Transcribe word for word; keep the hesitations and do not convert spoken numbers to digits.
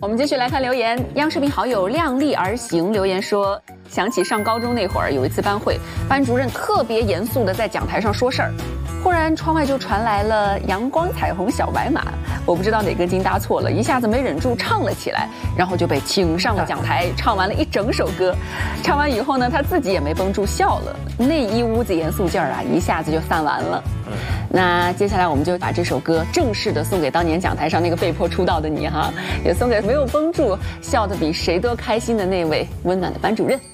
我们继续来看留言，央视频好友量力而行留言说，想起上高中那会儿，有一次班会，班主任特别严肃地在讲台上说事儿，忽然窗外就传来了阳光彩虹小白马，我不知道哪根筋搭错了，一下子没忍住唱了起来，然后就被请上了讲台，唱完了一整首歌。唱完以后呢，他自己也没绷住笑了，那一屋子严肃劲儿啊，一下子就散完了。那接下来我们就把这首歌正式的送给当年讲台上那个被迫出道的你哈，也送给没有绷住笑得比谁都开心的那位温暖的班主任。